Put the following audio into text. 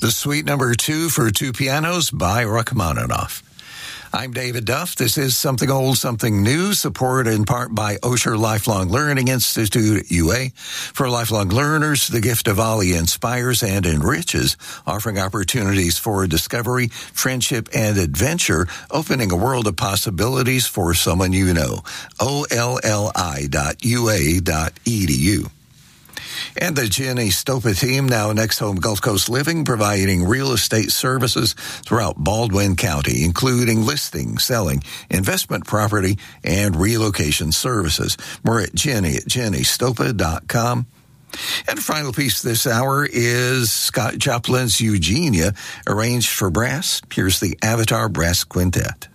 The Suite Number 2 for two pianos by Rachmaninoff. I'm David Duff. This is Something Old, Something New, supported in part by Osher Lifelong Learning Institute at UA. For lifelong learners, the gift of Ollie inspires and enriches, offering opportunities for discovery, friendship, and adventure, opening a world of possibilities for someone you know. olli.ua.edu. And the Jenny Stopa team, now Next Home Gulf Coast Living, providing real estate services throughout Baldwin County, including listing, selling, investment property, and relocation services. More at jennystopa.com. And the final piece this hour is Scott Joplin's Eugenia, arranged for brass. Here's the Avatar Brass Quintet.